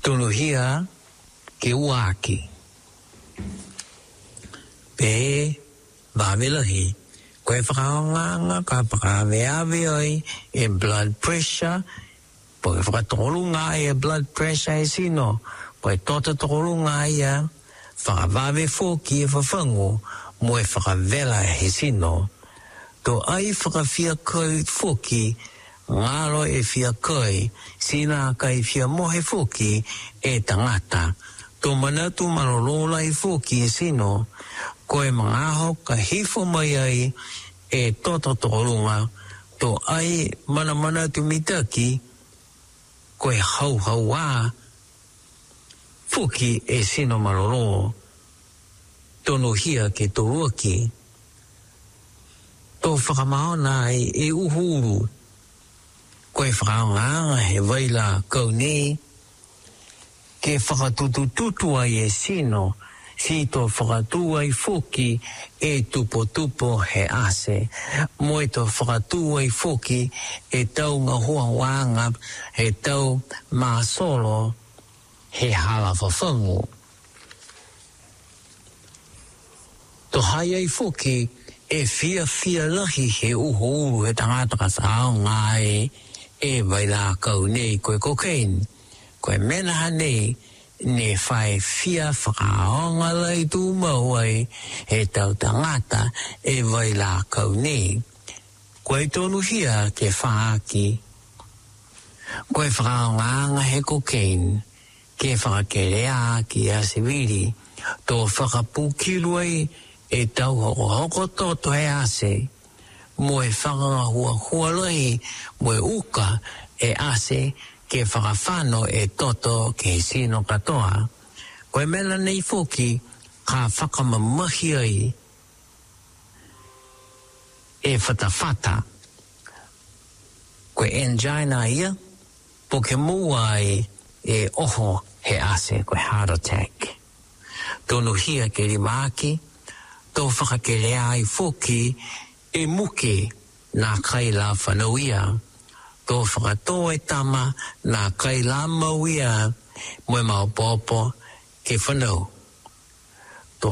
Tonuhia ke uaki. Pe vavelahi. Koe whakaonganga ka whakaweaweoi e blood pressure. Koe whakatolunga e blood pressure e sino. Koe tota tolunga ia whakawawe foki e whawhango mo e whakawela he sino. To ai whakawhia koe foki ngalo e whia koe sina kai whia mohe foki e tangata. To manatu malolola e foki e sino. Koe mangaho ka hifo mai ai e toto tolunga. To ai mana tu mitaki koe hau a foki e sino malolo. Tono hia ke toruaki. To whakamaona e uhuru. Koe whakaonga he waila kaune. Ke whakatutututu ai e sino. Si to whakatu ai foki e tupo he ase. Moe to whakatu ai foki e tau ngahua wanga he tau maasolo he hala whawhangu. To hai ai foki e fia lahi he uhuru he tangata ka saonga e waila kaune koe cocaine. Koe menaha nei ne whai fia whakaonga lai tu mauai he tau tangata e waila kaune. Koe tonu hia ke whaaki. Koe whakaonga he cocaine ke whakakerea ki a siviri. To whakapukiluai e tau hoko toto he ase. Mo e whakahua lai mo e uka e ase ke whakawhano e toto ke sino katoa. Koe mela nei foki ka whakamamahi ai e whatawhata. Koe angina ia po ke mua ai e oho he ase koe heart attack. Tono hia ke rimaki to whakakerea ai foki e muke nā kai la whanauia. To whakatoa e tama nā kai la mauia moe mau popo ke whanau. To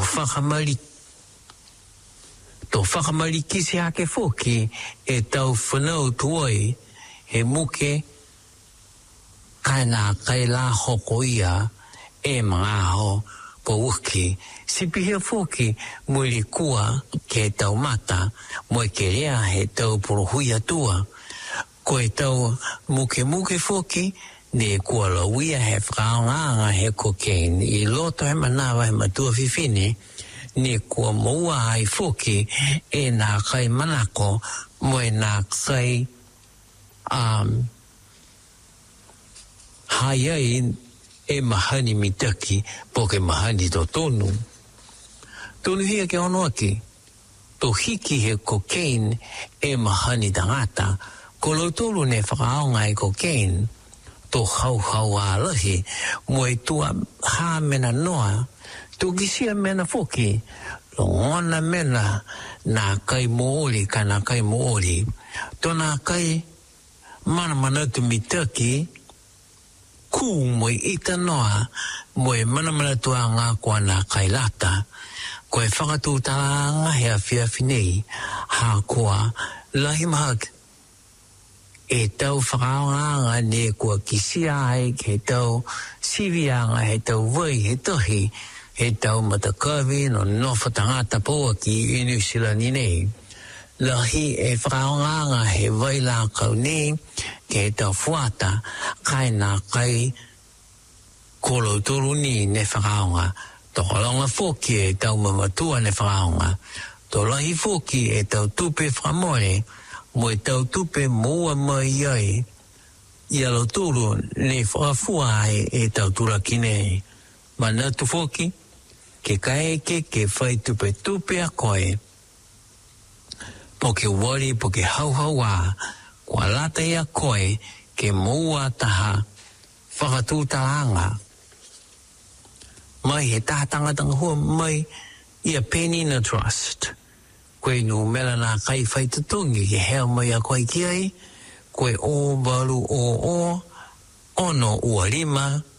whakamari kisi hake foki e tau whanau tuoi he muke kai nā kai la hoko ia e mangaho po uki. Sipihia foki muli kua ke tau mata moe ke rea he tau porohuia tua. Koe tau muke foki ne kua lauia he whakaonganga he cocaine. I loto he manawa he matua whiwhine ne kua maua ai foki e nā kai manako moe nā kai hai ai e mahani mitaki po ke mahani to tonu. Tonu hia ke ono aki. To hiki he cocaine e mahani tangata. Ko lautolu ne whakaonga e cocaine. To hau a lahi. Mo e tua ha mena noa. To kisia mena foki. Lo ngona mena na kai mooli ka na kai mooli. To na kai mana tu mitaki. Ku mo e ita noa. Mo e mana tua ngā kua na kai lata. Ko e whakatu tāanga he a whiawhinei, ha kua lahi mahak. E tau whakaonganga ne kua kisia ai, he tau sivianga, he tau wai, he tohi, he tau matakawi no nofa tangata poa ki inu sila ni nei. Lahi e whakaonganga he wai la kaune, ke tau fuata, kai nā kai kolo turu ni ne whakaonga. To longa foki e tau mamatua ne whakaonga. To lahi foki e tau tupe whamore, mo e tau tupe mua mai ai. Ia lo turu ne whakafua ai e tau turakine. Manatu foki, ke kaeke ke whai tupe a koe. Po ke wari, po ke hau a, kua lata ia koe, ke mua taha, whakatūtaanga. Mai he tātanga hua mai ia Penina Trust. Koe nu mela nā kai whai tutungi ke hea mai a koe ki ai. Koe o baru o ono ua lima